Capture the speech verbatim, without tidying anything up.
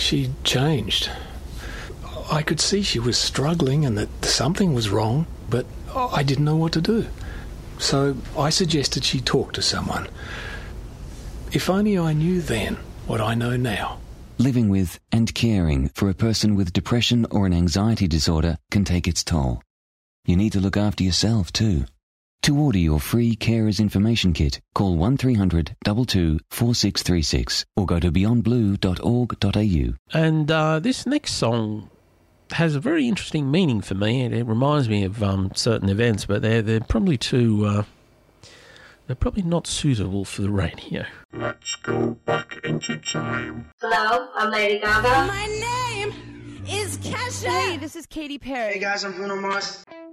She'd changed. I could see she was struggling and that something was wrong, but I didn't know what to do. So I suggested she talk to someone. If only I knew then what I know now. Living with and caring for a person with depression or an anxiety disorder can take its toll. You need to look after yourself too. To order your free Carers Information Kit, call one three hundred two two four six three six or go to beyond blue dot org dot a u. And uh, this next song has a very interesting meaning for me, and it reminds me of um, certain events, but they're, they're probably too... Uh, they're probably not suitable for the radio. Let's go back into time. Hello, I'm Lady Gaga. My name is Kesha. Hey, this is Katy Perry. Hey guys, I'm Bruno Mars.